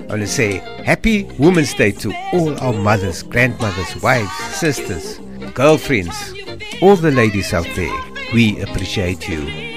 I want to say Happy Women's Day to all our mothers, grandmothers, wives, sisters, girlfriends, all the ladies out there. We appreciate you.